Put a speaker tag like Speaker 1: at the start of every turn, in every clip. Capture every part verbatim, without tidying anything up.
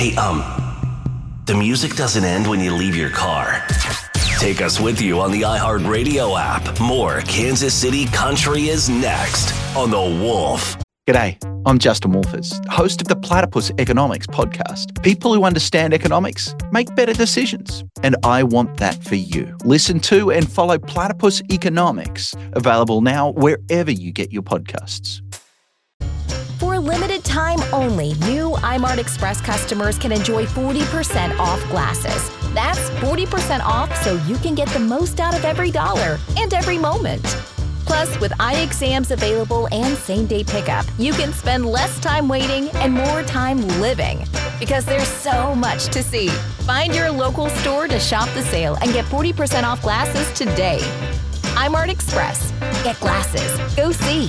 Speaker 1: Hey, um, the music doesn't end when you leave your car. Take us with you on the iHeartRadio app. More Kansas City Country is next on The Wolf.
Speaker 2: G'day, I'm Justin Wolfers, host of the Platypus Economics podcast. People who understand economics make better decisions, and I want that for you. Listen to and follow Platypus Economics, available now wherever you get your podcasts.
Speaker 3: For a limited time only, new iMart Express customers can enjoy forty percent off glasses. That's forty percent off so you can get the most out of every dollar and every moment. Plus, with eye exams available and same-day pickup, you can spend less time waiting and more time living. Because there's so much to see. Find your local store to shop the sale and get forty percent off glasses today. iMart Express. Get glasses. Go see.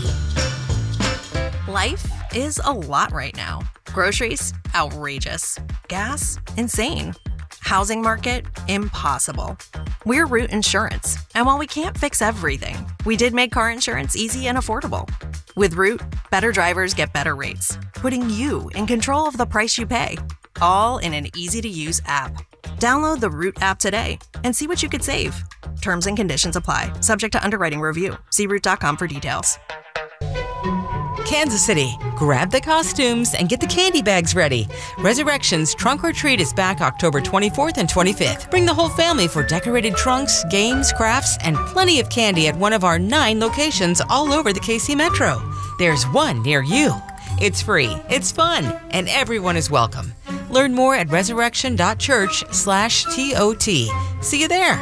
Speaker 4: Life is a lot right now. Groceries, outrageous. Gas, insane. Housing market, impossible. We're Root Insurance, and while we can't fix everything, we did make car insurance easy and affordable. With Root, better drivers get better rates, putting you in control of the price you pay, all in an easy-to-use app. Download the Root app today and see what you could save. Terms and conditions apply, subject to underwriting review. See root dot com for details.
Speaker 5: Kansas City, grab the costumes and get the candy bags ready. Resurrection's Trunk or Treat is back October twenty-fourth and twenty-fifth. Bring the whole family for decorated trunks, games, crafts, and plenty of candy at one of our nine locations all over the K C Metro. There's one near you. It's free, it's fun, and everyone is welcome. Learn more at resurrection dot church slash T O T. See you there.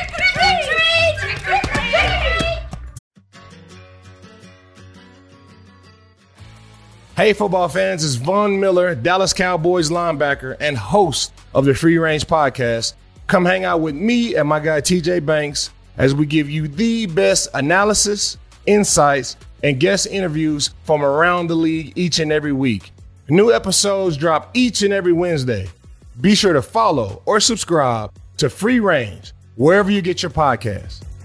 Speaker 6: Hey, football fans, it's Von Miller, Dallas Cowboys linebacker and host of the Free Range Podcast. Come hang out with me and my guy T J Banks as we give you the best analysis, insights, and guest interviews from around the league each and every week. New episodes drop each and every Wednesday. Be sure to follow or subscribe to Free Range wherever you get your podcasts.